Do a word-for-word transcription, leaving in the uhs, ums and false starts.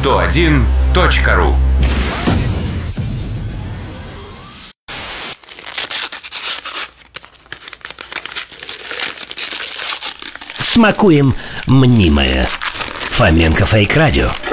сто один точка ру. Смакуем мнимое. Фоменко Фейк Радио.